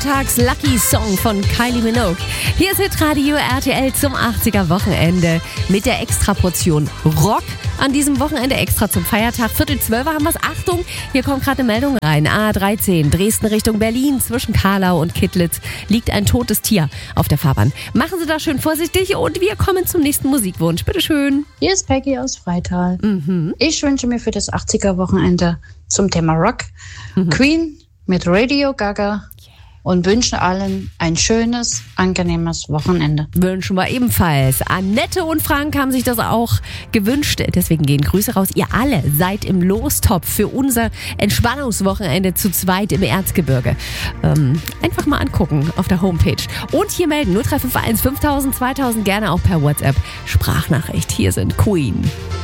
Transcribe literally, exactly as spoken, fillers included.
Tags Lucky Song von Kylie Minogue. Hier ist Hitradio R T L zum achtziger Wochenende mit der Extraportion Rock. An diesem Wochenende extra zum Feiertag. Viertel zwölf haben wir's. Achtung, hier kommt gerade eine Meldung rein. A dreizehn, Dresden Richtung Berlin. Zwischen Karlau und Kittlitz liegt ein totes Tier auf der Fahrbahn. Machen Sie da schön vorsichtig und wir kommen zum nächsten Musikwunsch. Bitteschön. Hier ist Peggy aus Freital. Mhm. Ich wünsche mir für das achtziger Wochenende zum Thema Rock mhm. Queen mit Radio Gaga. Und wünschen allen ein schönes, angenehmes Wochenende. Wünschen wir ebenfalls. Annette und Frank haben sich das auch gewünscht. Deswegen gehen Grüße raus. Ihr alle seid im Lostopf für unser Entspannungswochenende zu zweit im Erzgebirge. Ähm, einfach mal angucken auf der Homepage. Und hier melden null drei fünf eins fünftausend, zweitausend gerne auch per WhatsApp. Sprachnachricht. Hier sind Queen.